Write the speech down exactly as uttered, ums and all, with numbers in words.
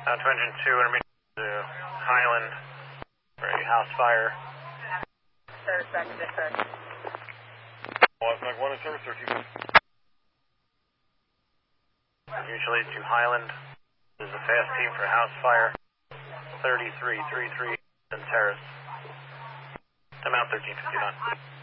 to engine two, intermediate to Highland for a house fire. Service back to dispatch. Well, it's like one in service, thirteen. Usually to Highland. This is a fast team for house fire. thirty-three thirty-three and Terrace. Amount thirteen fifty-nine.